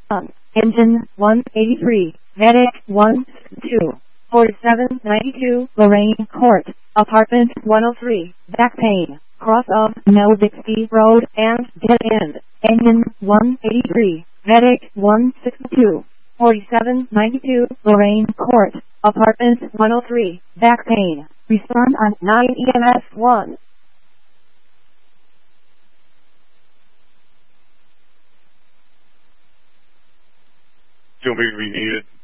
Engine 183, Medic 162, 4792, Lorraine Court, Apartment 103, back pain, cross of Melvixty Road and dead end. Engine 183, Medic 162, 4792, Lorraine Court, Apartment 103, back pain. Respond on 9 EMS 1. Still be needed.